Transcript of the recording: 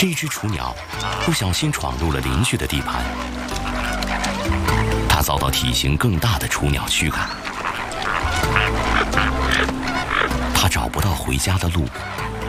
这只雏鸟不小心闯入了邻居的地盘，它遭到体型更大的雏鸟驱赶，它找不到回家的路，